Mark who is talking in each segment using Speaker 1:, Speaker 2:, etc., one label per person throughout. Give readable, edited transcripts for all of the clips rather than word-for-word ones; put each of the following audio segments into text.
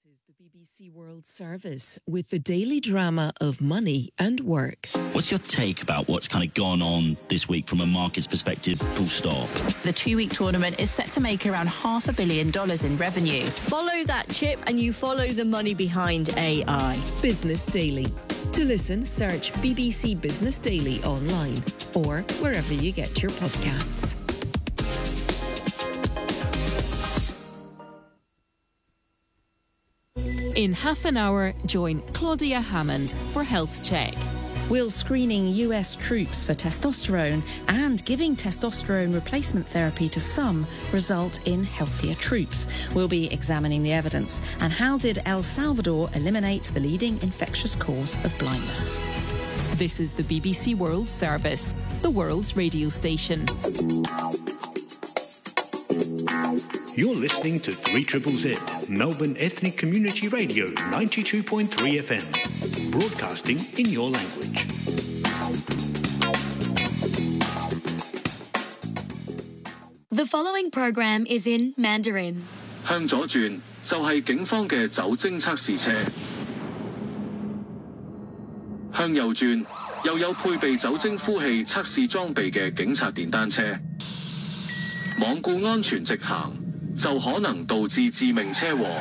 Speaker 1: This is the BBC World Service with the daily drama of money and work.
Speaker 2: What's your take about what's kind of gone on this week from a market's perspective, full stop?
Speaker 3: The two-week tournament is set to make around $500 million in revenue.
Speaker 4: Follow that chip and you follow the money behind AI.
Speaker 1: Business Daily. To listen, search BBC Business Daily online or wherever you get your podcasts. In half an hour, join Claudia Hammond for Health Check.
Speaker 5: Will screening US troops for testosterone and giving testosterone replacement therapy to some result in healthier troops? We'll be examining the evidence. And how did El Salvador eliminate the leading infectious cause of blindness?
Speaker 1: This is the BBC World Service, the world's radio station.
Speaker 6: You're listening to 3ZZZ, Melbourne Ethnic Community Radio 92.3 FM, broadcasting in your language.
Speaker 7: The following program is in Mandarin.
Speaker 8: 向左轉就係警方嘅酒精測試車，向右轉又有配備酒精呼氣測試裝備嘅警察電單車。罔顧安全直行，就可能導致致命車禍。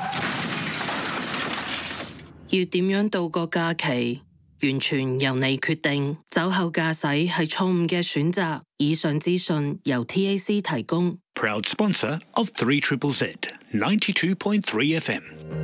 Speaker 9: 要點樣度過假期，完全由你決定。酒後駕駛係錯誤嘅選擇。以上資訊由 TAC 提供。
Speaker 6: Proud sponsor of 3ZZZ, 92.3 FM.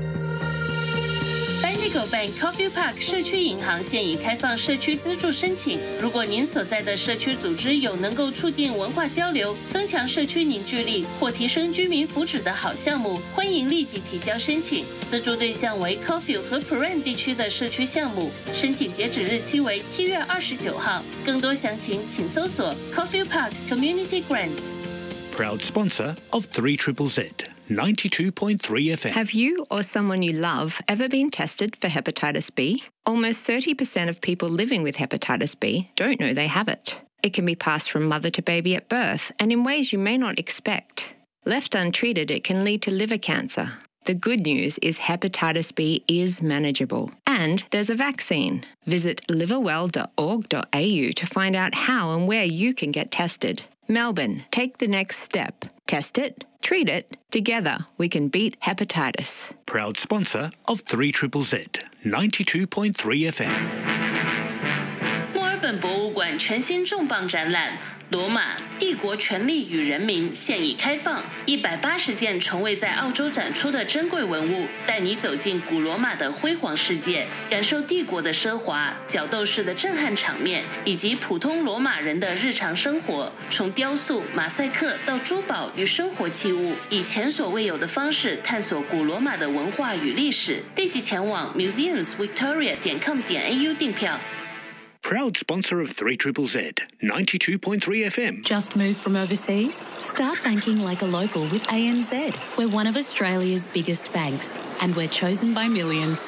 Speaker 10: Bendigo Bank Coffee Park 社区银行现已开放社区资助申请。如果您所在的社区组织有能够促进文化交流、增强社区凝聚力或提升居民福祉的好项目，欢迎立即提交申请。资助对象为 Coffee 和 Prahran 地区的社区项目，申请截止日期为7月29号。更多详情请搜索 Coffee Park Community Grants。
Speaker 6: Proud sponsor of 3ZZZ, 92.3 FM.
Speaker 11: Have you or someone you love ever been tested for hepatitis B? Almost 30% of people living with hepatitis B don't know they have it. It can be passed from mother to baby at birth and in ways you may not expect. Left untreated, it can lead to liver cancer. The good news is hepatitis B is manageable and there's a vaccine. Visit liverwell.org.au to find out how and where you can get tested. Melbourne, take the next step. Test it, treat it. Together, we can beat hepatitis.
Speaker 6: Proud sponsor of 3ZZZ, 92.3 FM.
Speaker 10: 墨尔本博物馆全新重磅展览《罗马：帝国权力与人民》现已开放，180件从未在澳洲展出的珍贵文物，带你走进古罗马的辉煌世界，感受帝国的奢华、角斗士的震撼场面，以及普通罗马人的日常生活。从雕塑、马赛克到珠宝与生活器物，以前所未有的方式探索古罗马的文化与历史。立即前往 museumsvictoria.com.au 订票。
Speaker 6: Proud sponsor of 3ZZZ, 92.3 FM.
Speaker 12: Just moved from overseas? Start banking like a local with ANZ. We're one of Australia's biggest banks, and we're chosen by millions.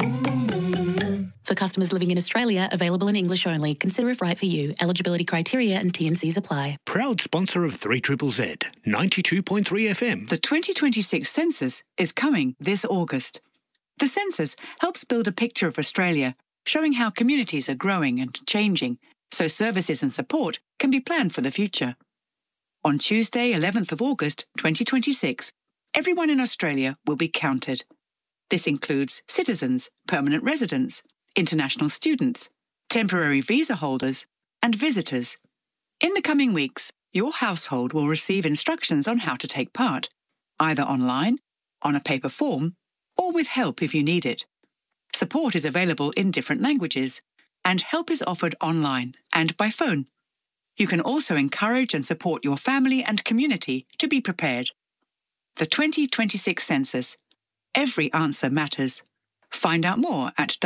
Speaker 12: For customers living in Australia, available in English only. Consider if right for you. Eligibility criteria and T&Cs apply.
Speaker 6: Proud sponsor of 3ZZZ, 92.3 FM.
Speaker 13: The 2026 census is coming this August. The census helps build a picture of Australia, showing how communities are growing and changing, so services and support can be planned for the future. On Tuesday, 11th of August 2026, everyone in Australia will be counted. This includes citizens, permanent residents, international students, temporary visa holders, and visitors. In the coming weeks, your household will receive instructions on how to take part, either online, on a paper form, or with help if you need it. Support is available in different languages, and help is offered online and by phone. You can also encourage and support your family and community to be prepared. The 2026 census. Every answer matters. Find out more at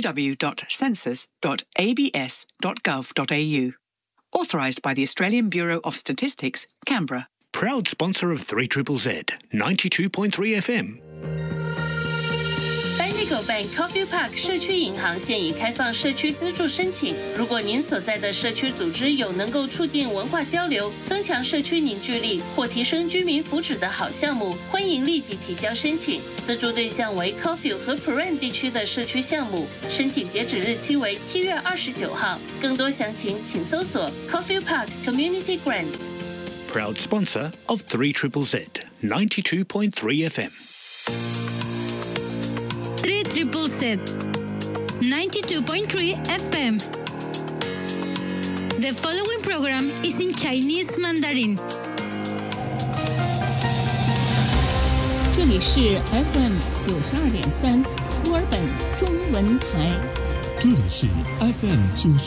Speaker 13: www.census.abs.gov.au. Authorised by the Australian Bureau of Statistics, Canberra.
Speaker 6: Proud sponsor of 3ZZZ, 92.3 FM.
Speaker 10: Eagle Bank Coffee Park 社区银行现已开放社区资助申请。如果您所在的社区组织有能够促进文化交流、增强社区凝聚力或提升居民福祉的好项目，欢迎立即提交申请。资助对象为 Caulfield 和 Prahran 地区的社区项目，申请截止日期为7月29号。更多详情请搜索 Caulfield Park Community Grants。Proud
Speaker 6: sponsor of 3ZZZ 92.3 FM.
Speaker 14: 3ZZZ 92.3 FM. The following program is in Chinese Mandarin.
Speaker 15: 这里是 FM 92.3墨尔本中文台。
Speaker 16: 这里是 FM